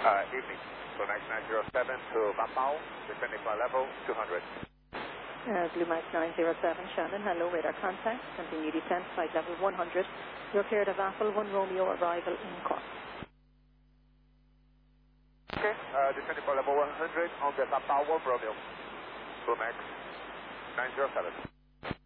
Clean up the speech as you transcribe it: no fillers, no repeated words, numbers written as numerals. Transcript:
Evening. Max 907 to Bambao, descending flight level 200. Blue Max 907, Shannon, hello, radar contact, continue descent, flight level 100. You're cleared of Apple 1 Romeo, arrival in Cork. Okay, descending flight level 100 on the Bambao 1 Romeo. Blue Max 907.